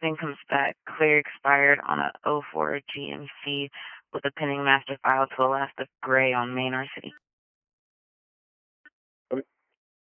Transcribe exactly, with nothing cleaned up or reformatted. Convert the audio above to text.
thing comes back clear expired on a oh four G M C with a pending master file to Alaska Gray on Main R City.